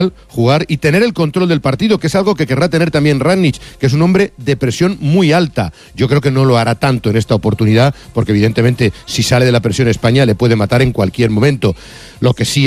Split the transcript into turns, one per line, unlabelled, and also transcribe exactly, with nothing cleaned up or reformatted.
jugar y tener el control del partido, que es algo que querrá tener también Rangnick, que es un hombre de presión muy alta. Yo creo que no lo hará tanto en esta oportunidad, porque evidentemente si sale de la presión España le puede matar en cualquier momento. Lo que sí